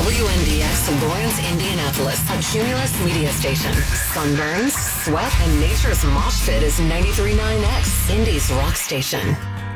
WNDX Lawrence, Indianapolis, a Cumulus media station. Sunburns, sweat, and nature's mosh pit is 93.9X, Indy's rock station.